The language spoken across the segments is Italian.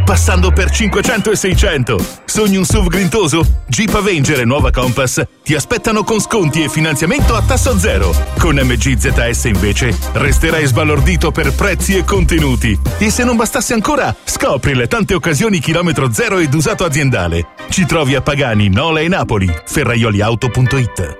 passando per 500 e 600. Sogni un SUV grintoso? Jeep Avenger e nuova Compass ti aspettano con sconti e finanziamento a tasso zero. Con MG ZS invece resterai sbalordito per prezzi e contenuti. E se non bastasse ancora, scopri le tante occasioni chilometro zero ed usato aziendale. Ci trovi a Pagani, Nola e Napoli. Ferraioliauto.it.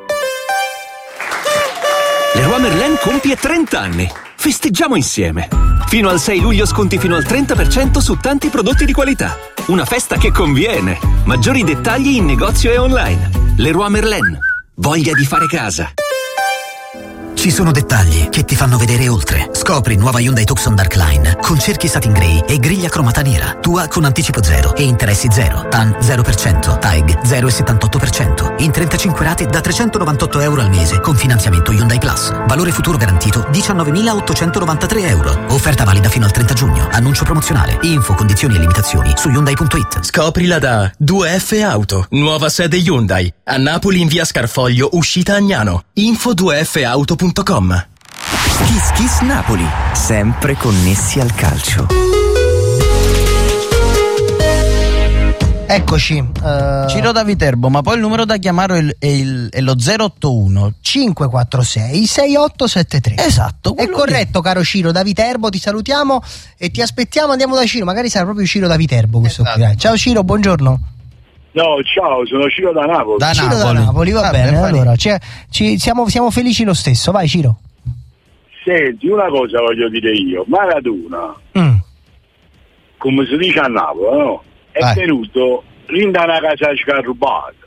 Leroy Merlin compie 30 anni. Festeggiamo insieme. Fino al 6 luglio sconti fino al 30% su tanti prodotti di qualità. Una festa che conviene. Maggiori dettagli in negozio e online. Leroy Merlin. Voglia di fare casa. Ci sono dettagli che ti fanno vedere oltre. Scopri nuova Hyundai Tucson Darkline con cerchi satin grey e griglia cromata nera. Tua con anticipo zero e interessi zero. TAN 0%, TAEG 0,78%. In 35 rate da €398 al mese con finanziamento Hyundai Plus. Valore futuro garantito 19.893 euro. Offerta valida fino al 30 giugno. Annuncio promozionale. Info, condizioni e limitazioni su Hyundai.it. Scoprila da 2F Auto. Nuova sede Hyundai. A Napoli in via Scarfoglio, uscita Agnano. Info 2fauto.com. Kiss Kiss Napoli, sempre connessi al calcio. Eccoci, Ciro da Viterbo, ma poi il numero da chiamare è lo 081 546 6873. Esatto. È corretto, caro Ciro da Viterbo, ti salutiamo e ti aspettiamo, andiamo da Ciro, magari sarà proprio Ciro da Viterbo questo qui. Ciao Ciro, buongiorno. No, ciao, sono Ciro da Napoli. Da Napoli, va bene, allora siamo felici lo stesso, vai Ciro. Senti, una cosa voglio dire io, Maradona, come si dice a Napoli, no? È venuto in da una casa scarrubata.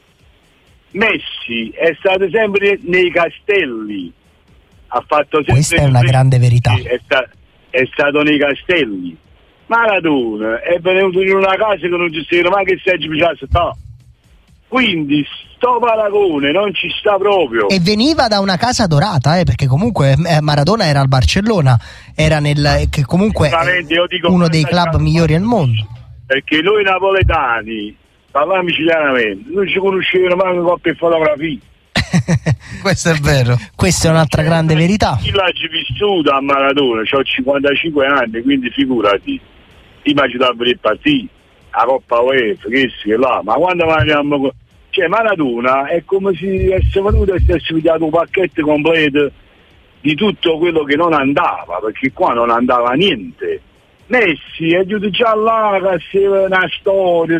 Messi è stato sempre nei castelli, ha fatto sempre. Questa è una grande verità. È stato nei castelli. Maradona è venuto in una casa che non ci sta mai che seggi sta. Quindi sto paragone non ci sta proprio. E veniva da una casa dorata, perché comunque Maradona era al Barcellona, era che comunque è uno dei club migliori al mondo. Perché noi napoletani, parliamo sicilianamente, non ci conoscevano mai coppie fotografie. Questo è vero. Questa è un'altra grande verità. Io l'ho vissuto a Maradona, ho 55 anni, quindi figurati. Immagino a venire partire, la Coppa UEFA, che là, ma quando andiamo. Cioè Maradona è come se essere venuto e stesse pigliato un pacchetto completo di tutto quello che non andava, perché qua non andava niente. Messi è giusto già là che aveva una storia,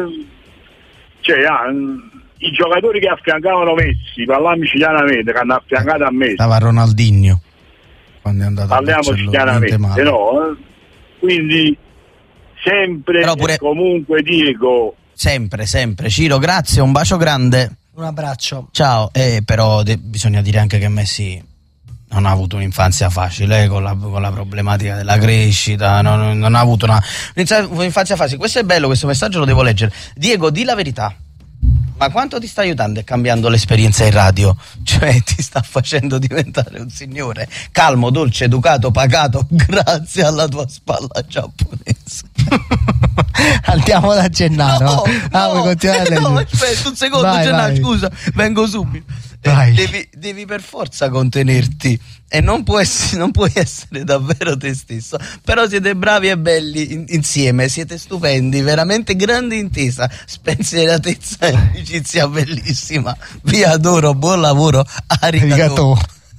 cioè i giocatori che affiancavano Messi, parliamo sicilianamente, che hanno affiancato a Messi. Stava Ronaldinho quando è andato. Parliamo sicilianamente, no? Quindi sempre pure... comunque Diego. Sempre, Ciro, grazie, un bacio grande. Un abbraccio. Ciao, però bisogna dire anche che Messi non ha avuto un'infanzia facile con la problematica della crescita, non ha avuto un'infanzia facile. Questo è bello, questo messaggio lo devo leggere. Diego, di la verità, ma quanto ti sta aiutando e cambiando l'esperienza in radio? Cioè ti sta facendo diventare un signore calmo, dolce, educato, pacato grazie alla tua spalla giapponese. Andiamo da Gennaro. No, aspetta un secondo, Gennaro, scusa, vengo subito. Devi per forza contenerti e non puoi essere davvero te stesso, però siete bravi e belli insieme, siete stupendi, veramente grande intesa, spensieratezza e amicizia bellissima, vi adoro, buon lavoro, arigato.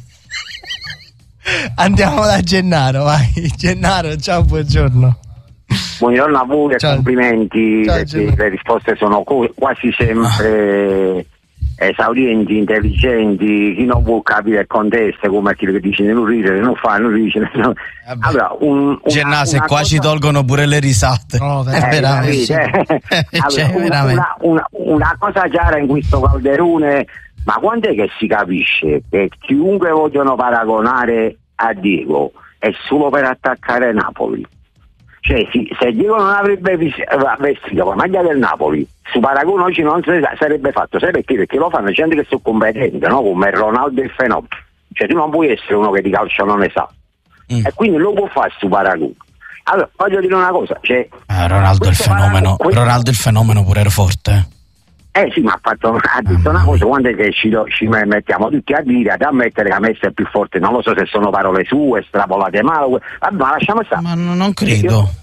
Andiamo da Gennaro, vai Gennaro, ciao, buongiorno. Buongiorno a voi e complimenti. Ciao, le risposte sono quasi sempre esaurienti, intelligenti. Chi non vuol capire il contesto, come chi che dice non ride, non fa, non dice. Allora, Gennaro, se qua ci tolgono pure le risate. No, veramente. Allora, una cosa chiara in questo calderone, ma quando è che si capisce che chiunque vogliono paragonare a Diego è solo per attaccare Napoli? Cioè, se Diego non avrebbe vestito la maglia del Napoli, su paragone oggi non sarebbe fatto. Sai perché? Perché lo fanno gente che sono competenti, no? Come Ronaldo e il fenomeno. Cioè, tu non puoi essere uno che di calcio non ne sa. E quindi lo può fare su paragone. Allora, voglio dire una cosa. Cioè, Ronaldo il fenomeno. Ronaldo il fenomeno pure era forte. Sì, ma ha detto una cosa, quando è che ci mettiamo tutti a dire, ad ammettere che Messi è più forte, non lo so se sono parole sue, estrapolate male, ma lasciamo stare. Ma non credo.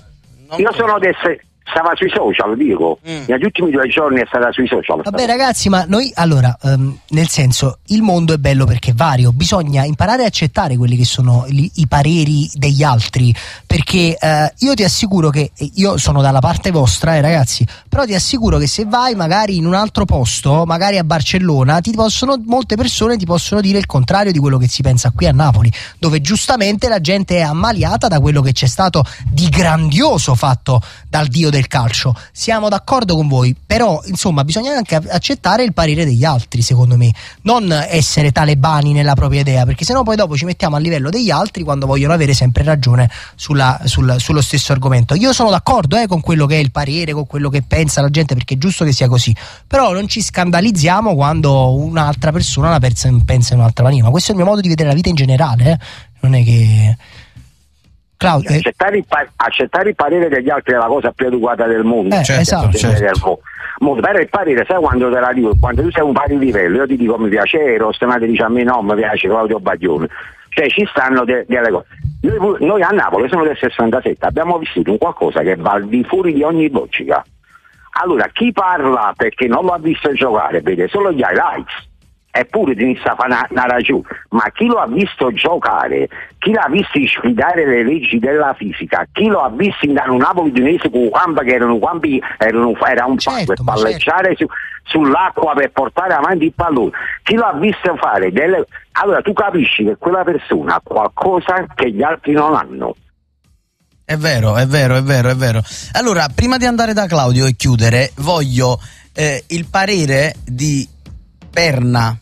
Io sono stava sui social, dico. Negli ultimi 2 giorni è stata sui social. Vabbè ragazzi, ma noi allora, nel senso, il mondo è bello perché è vario, bisogna imparare a accettare quelli che sono i pareri degli altri, perché io ti assicuro che, io sono dalla parte vostra ragazzi, però ti assicuro che se vai magari in un altro posto, magari a Barcellona, molte persone ti possono dire il contrario di quello che si pensa qui a Napoli, dove giustamente la gente è ammaliata da quello che c'è stato di grandioso fatto dal dio del calcio. Siamo d'accordo con voi, però insomma bisogna anche accettare il parere degli altri, secondo me, non essere talebani nella propria idea, perché sennò poi dopo ci mettiamo a livello degli altri quando vogliono avere sempre ragione sullo stesso argomento. Io sono d'accordo con quello che è il parere, con quello che pensa la gente, perché è giusto che sia così, però non ci scandalizziamo quando un'altra persona la pensa in un'altra maniera. Ma questo è il mio modo di vedere la vita in generale, non è che Claudio, accettare il parere degli altri è la cosa più adeguata del mondo. Esatto. Per il parere, sai quando te la dico? Quando tu sei un pari livello, io ti dico mi piace Eros, te dici a me no, mi piace Claudio Baglione. Cioè ci stanno delle cose. Noi a Napoli, sono del 67, abbiamo vissuto un qualcosa che va al di fuori di ogni logica. Allora, chi parla perché non lo ha visto giocare, vede solo gli highlights, eppure ti inizia a fare una ragione, ma chi lo ha visto giocare, chi l'ha visto sfidare le leggi della fisica, chi lo ha visto in un Napoli Udinese con campi che era un certo, per palleggiare sull'acqua per portare avanti il pallone, chi lo ha visto fare allora tu capisci che quella persona ha qualcosa che gli altri non hanno. È vero. Allora, prima di andare da Claudio e chiudere, voglio il parere di Perna,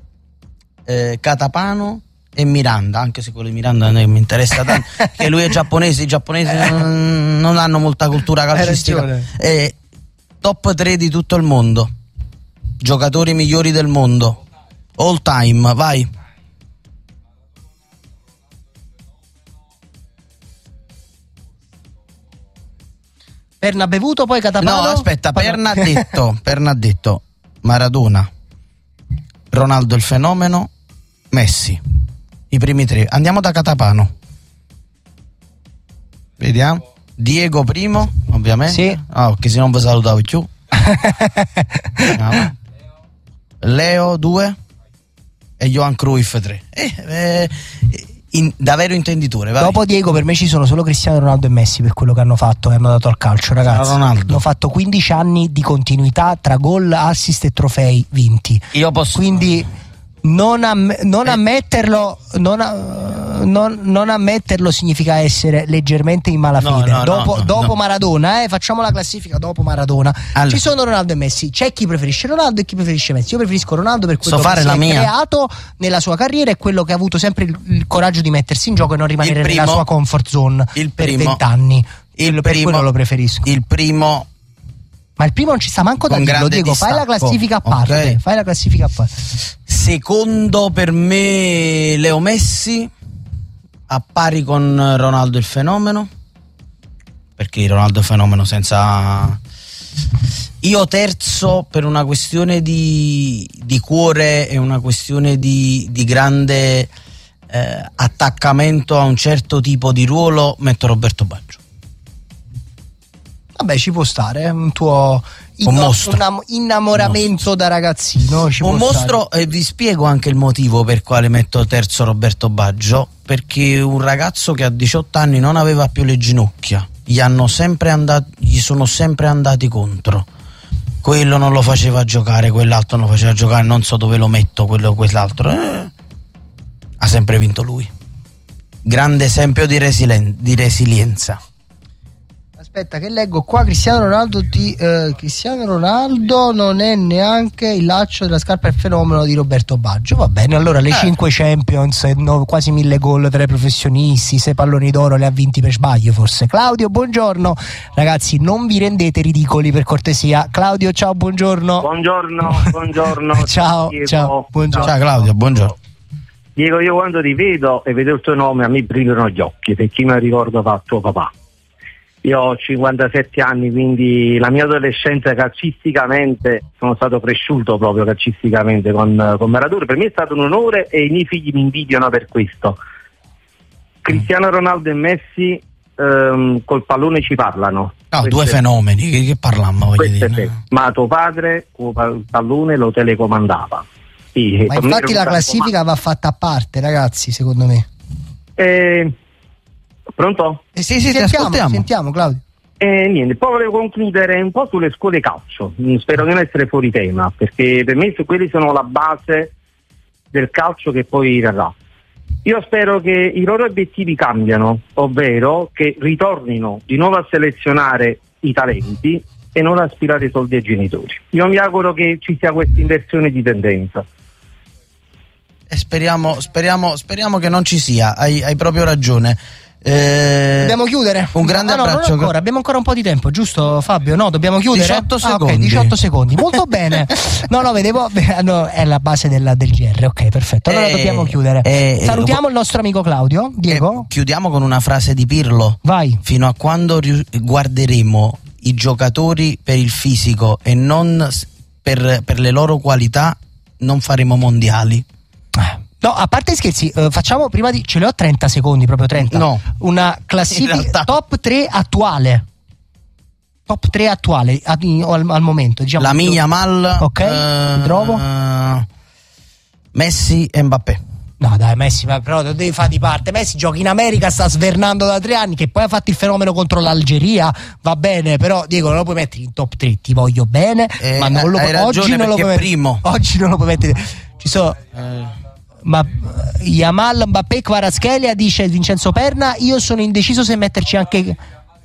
Catapano e Miranda, anche se quello di Miranda mi interessa tanto, che lui è giapponese, i giapponesi non hanno molta cultura calcistica. Top 3 di tutto il mondo, giocatori migliori del mondo, all time, vai. Perna ha bevuto, poi Catapano? No, aspetta, Perna ha detto Maradona, Ronaldo il fenomeno, Messi, i primi 3. Andiamo da Catapano, vediamo. Diego primo, ovviamente. Sì. Che se non vi salutavo più. Leo 2 e Johan Cruyff 3. Da vero intenditore, vai. Dopo Diego per me ci sono solo Cristiano Ronaldo e Messi per quello che hanno fatto, che hanno dato al calcio, ragazzi. Hanno fatto 15 anni di continuità tra gol, assist e trofei vinti. Io posso, quindi non ammetterlo significa essere leggermente in malafede. Dopo Maradona, facciamo la classifica dopo Maradona. Allora, ci sono Ronaldo e Messi, c'è chi preferisce Ronaldo e chi preferisce Messi. Io preferisco Ronaldo per quello che si è creato nella sua carriera e quello che ha avuto sempre il coraggio di mettersi in gioco e non rimanere nella sua comfort zone per 20 anni. Per quello lo preferisco. Il primo. Ma il primo non ci sta manco da dirlo, Diego, fai la classifica a parte. Secondo per me Leo Messi, a pari con Ronaldo il fenomeno, perché Ronaldo il fenomeno senza... Io terzo per una questione di cuore e una questione di grande attaccamento a un certo tipo di ruolo, metto Roberto Baggio. Vabbè, ci può stare, un tuo innamoramento da ragazzino. Un mostro, e vi spiego anche il motivo per quale metto terzo Roberto Baggio, perché un ragazzo che a 18 anni non aveva più le ginocchia, gli sono sempre andati contro. Quello non lo faceva giocare, quell'altro non lo faceva giocare, non so dove lo metto, quello o quell'altro. Ha sempre vinto lui. Grande esempio di resilienza. Aspetta che leggo qua, Cristiano Ronaldo non è neanche il laccio della scarpa del fenomeno di Roberto Baggio. Va bene, allora le 5 Champions, quasi 1000 gol tra i professionisti, 6 palloni d'oro le ha vinti per sbaglio forse. Claudio, buongiorno. Ragazzi, non vi rendete ridicoli per cortesia. Claudio, ciao, buongiorno. Buongiorno. Ciao, buongiorno. Ciao Claudio, buongiorno. Diego, io quando ti vedo e vedo il tuo nome a me brillano gli occhi, perché mi ricordo tuo papà. Io ho 57 anni, quindi la mia adolescenza calcisticamente sono stato cresciuto proprio calcisticamente con Maradona. Per me è stato un onore e i miei figli mi invidiano per questo. Cristiano Ronaldo e Messi col pallone ci parlano. No, due fenomeni che parlammo, voglio dire. Ma tuo padre col pallone lo telecomandava. Sì, ma infatti la classifica va fatta a parte, ragazzi, secondo me. Pronto? Sì, sentiamo Claudio. Niente, poi volevo concludere un po' sulle scuole calcio. Spero di non essere fuori tema, perché per me quelli sono la base del calcio che poi verrà. Io spero che i loro obiettivi cambiano, ovvero che ritornino di nuovo a selezionare i talenti e non aspirare soldi ai genitori. Io mi auguro che ci sia questa inversione di tendenza. E speriamo che non ci sia, hai proprio ragione. Dobbiamo chiudere? Un grande abbraccio. Non ancora, abbiamo ancora un po' di tempo, giusto Fabio? No, dobbiamo chiudere? 18 secondi. Okay, 18 secondi, molto bene. No, vedevo, è la base del GR, ok, perfetto. Allora dobbiamo chiudere. Salutiamo il nostro amico Claudio. Diego? Chiudiamo con una frase di Pirlo. Vai. Fino a quando guarderemo i giocatori per il fisico e non per le loro qualità, non faremo mondiali. No, a parte scherzi, facciamo prima di... Ce le ho 30 secondi, proprio 30. No. Una classifica top 3 attuale. Top 3 attuale al momento. Diciamo la mia mal. Ok, trovo. Messi e Mbappé. No dai, Messi, però devi fare di parte. Messi gioca in America, sta svernando da 3 anni, che poi ha fatto il fenomeno contro l'Algeria, va bene, però Diego non lo puoi mettere in top 3, ti voglio bene, ma non lo oggi non lo puoi primo. Oggi non lo puoi mettere. Ci sono ma Yamal, Mbappé, Kvaratskhelia, dice Vincenzo Perna. Io sono indeciso se metterci anche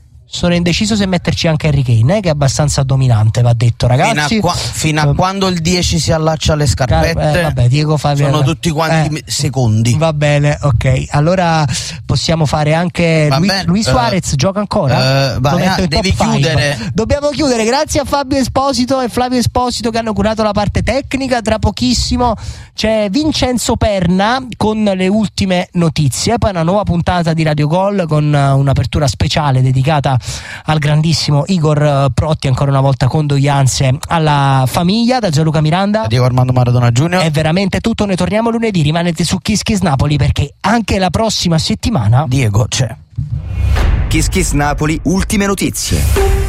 Harry Kane, che è abbastanza dominante, va detto, ragazzi. Fino a quando il 10 si allaccia alle scarpette, vabbè, Diego sono tutti quanti secondi. Va bene, ok. Allora possiamo fare anche Luis Suarez, gioca ancora? Devi chiudere. Dobbiamo chiudere. Grazie a Fabio Esposito e Flavio Esposito che hanno curato la parte tecnica. Tra pochissimo c'è Vincenzo Perna con le ultime notizie, poi una nuova puntata di Radio Gol con un'apertura speciale dedicata al grandissimo Igor Protti, ancora una volta condoglianze alla famiglia. Da Gianluca Miranda, Diego Armando Maradona Junior. È veramente tutto, noi torniamo lunedì, rimanete su Kiss Kiss Napoli perché anche la prossima settimana Diego c'è. Kiss Kiss Napoli, ultime notizie.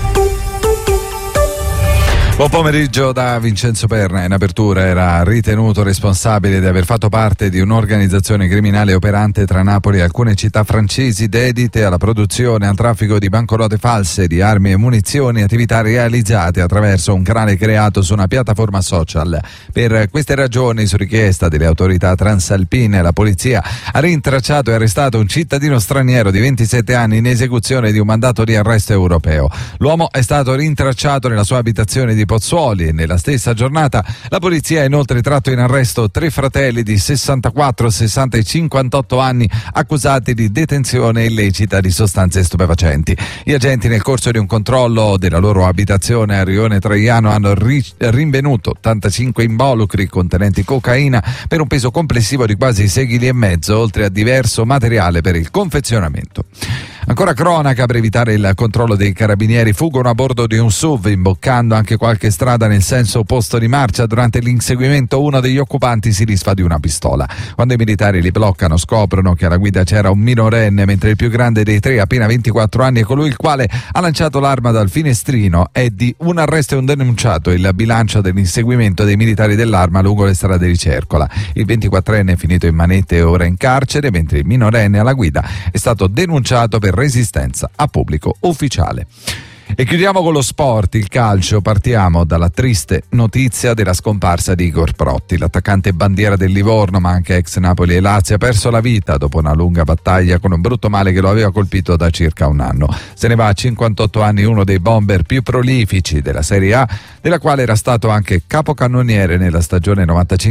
Buon pomeriggio da Vincenzo Perna. In apertura era ritenuto responsabile di aver fatto parte di un'organizzazione criminale operante tra Napoli e alcune città francesi dedite alla produzione e al traffico di banconote false, di armi e munizioni, attività realizzate attraverso un canale creato su una piattaforma social. Per queste ragioni, su richiesta delle autorità transalpine, la polizia ha rintracciato e arrestato un cittadino straniero di 27 anni in esecuzione di un mandato di arresto europeo. L'uomo è stato rintracciato nella sua abitazione di Pozzuoli e nella stessa giornata la polizia ha inoltre tratto in arresto 3 fratelli di 64, 60 e 58 anni accusati di detenzione illecita di sostanze stupefacenti. Gli agenti, nel corso di un controllo della loro abitazione a Rione Traiano, hanno rinvenuto 85 involucri contenenti cocaina per un peso complessivo di quasi 6,5 kg, oltre a diverso materiale per il confezionamento. Ancora cronaca, per evitare il controllo dei carabinieri fuggono a bordo di un SUV, imboccando anche qualche strada nel senso opposto di marcia. Durante l'inseguimento uno degli occupanti si disfa di una pistola. Quando i militari li bloccano scoprono che alla guida c'era un minorenne, mentre il più grande dei 3, appena 24 anni, è colui il quale ha lanciato l'arma dal finestrino. È di un arresto e un denunciato il bilancio dell'inseguimento dei militari dell'arma lungo le strade di Cercola. Il 24enne è finito in manette e ora in carcere, mentre il minorenne alla guida è stato denunciato per resistenza a pubblico ufficiale. E chiudiamo con lo sport, il calcio. Partiamo dalla triste notizia della scomparsa di Igor Protti. L'attaccante bandiera del Livorno, ma anche ex Napoli e Lazio, ha perso la vita dopo una lunga battaglia con un brutto male che lo aveva colpito da circa un anno. Se ne va a 58 anni uno dei bomber più prolifici della Serie A, della quale era stato anche capocannoniere nella stagione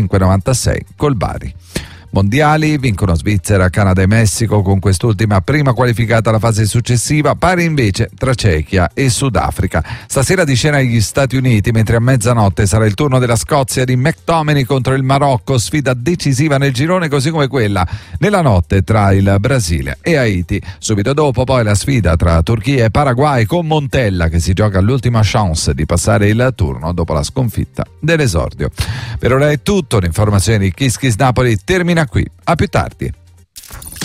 95-96 col Bari. Mondiali, vincono Svizzera, Canada e Messico, con quest'ultima prima qualificata alla fase successiva, pari invece tra Cechia e Sudafrica. Stasera di scena gli Stati Uniti, mentre a mezzanotte sarà il turno della Scozia di McTominay contro il Marocco, sfida decisiva nel girone, così come quella nella notte tra il Brasile e Haiti. Subito dopo poi la sfida tra Turchia e Paraguay, con Montella che si gioca l'ultima chance di passare il turno dopo la sconfitta dell'esordio. Per ora è tutto, l'informazione di Kiss Kiss Napoli termina qui. A più tardi.